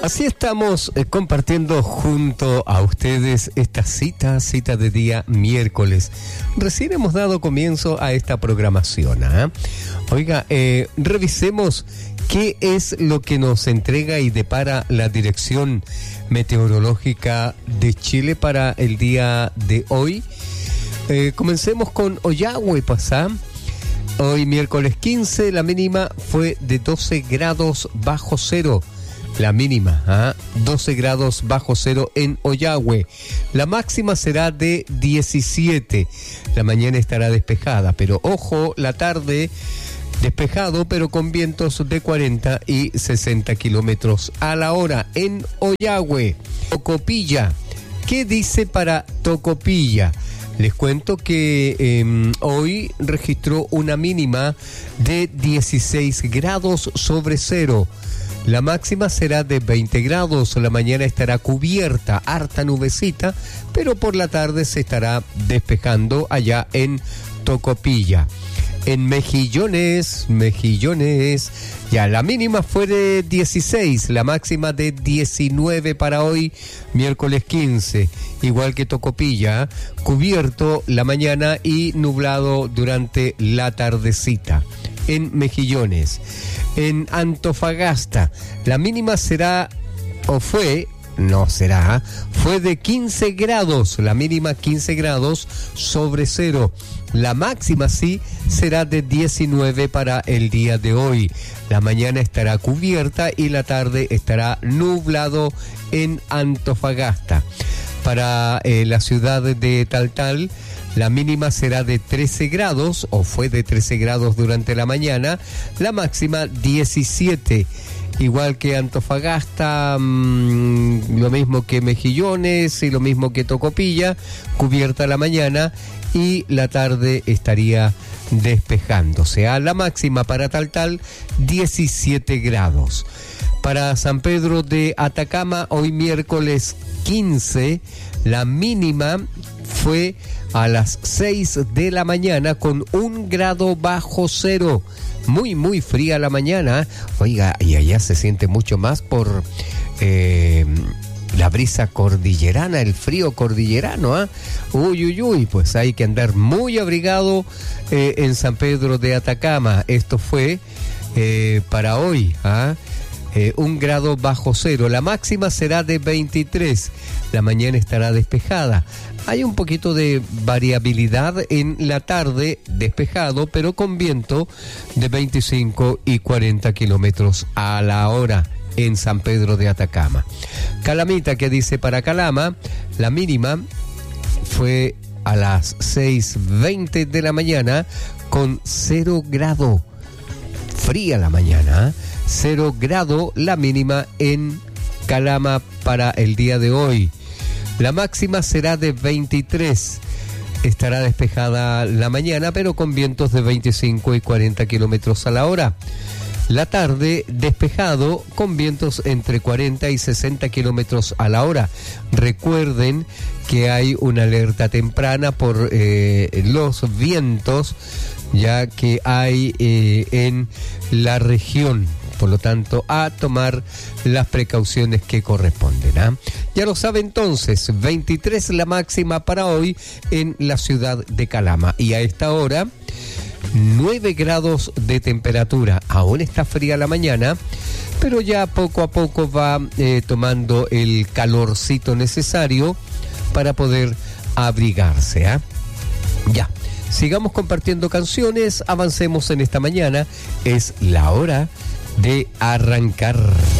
Así estamos compartiendo junto a ustedes esta cita de día miércoles. Recién hemos dado comienzo a esta programación. Oiga, revisemos qué es lo que nos entrega y depara la Dirección Meteorológica de Chile para el día de hoy. Comencemos con Ollagüe, pasá. Hoy miércoles 15, la mínima fue de 12 grados bajo cero. La mínima, 12 grados bajo cero en Ollagüe. La máxima será de 17. La mañana estará despejada, pero ojo, la tarde despejado, pero con vientos de 40 y 60 kilómetros a la hora en Ollagüe. Tocopilla, ¿qué dice para Tocopilla? Les cuento que hoy registró una mínima de 16 grados sobre cero. La máxima será de 20 grados, la mañana estará cubierta, harta nubecita, pero por la tarde se estará despejando allá en Tocopilla. En Mejillones, ya la mínima fue de 16, la máxima de 19 para hoy, miércoles 15, igual que Tocopilla, cubierto la mañana y nublado durante la tardecita. En Mejillones. En Antofagasta, la mínima será, fue de 15 grados, la mínima 15 grados sobre cero. La máxima sí será de 19 para el día de hoy. La mañana estará cubierta y la tarde estará nublado en Antofagasta. Para la ciudad de Taltal, la mínima será de 13 grados, o fue de 13 grados durante la mañana, la máxima 17. Igual que Antofagasta, lo mismo que Mejillones y lo mismo que Tocopilla, cubierta la mañana y la tarde estaría despejándose. A la máxima para Taltal, 17 grados. Para San Pedro de Atacama, hoy miércoles 15, la mínima fue a las 6 de la mañana con 1 grado bajo cero. Muy fría la mañana. Oiga, y allá se siente mucho más por la brisa cordillerana, el frío cordillerano. Uy, pues hay que andar muy abrigado en San Pedro de Atacama. Esto fue para hoy, 1 grado bajo cero. La máxima será de 23. La mañana estará despejada. Hay un poquito de variabilidad en la tarde, despejado, pero con viento de 25 y 40 kilómetros a la hora en San Pedro de Atacama. Calamita, que dice para Calama, la mínima fue a las 6:20 de la mañana con 0 grado. Fría la mañana, 0 grado la mínima en Calama para el día de hoy. La máxima será de 23. Estará despejada la mañana, pero con vientos de 25 y 40 kilómetros a la hora. La tarde, despejado, con vientos entre 40 y 60 kilómetros a la hora. Recuerden que hay una alerta temprana por los vientos, ya que hay en la región. Por lo tanto, a tomar las precauciones que corresponden. Ya lo sabe entonces, 23 la máxima para hoy en la ciudad de Calama. Y a esta hora, 9 grados de temperatura. Aún está fría la mañana, pero ya poco a poco va tomando el calorcito necesario para poder abrigarse. Ya, sigamos compartiendo canciones, avancemos en esta mañana. Es la hora de arrancar.